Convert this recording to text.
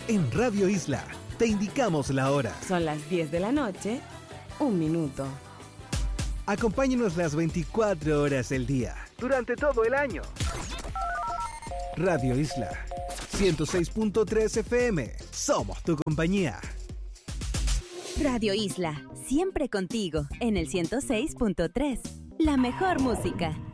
En Radio Isla, te indicamos la hora. Son las 10 de la noche, 1 minuto. Acompáñanos las 24 horas del día, durante todo el año. Radio Isla, 106.3 FM. Somos tu compañía. Radio Isla, siempre contigo, en el 106.3. La mejor música.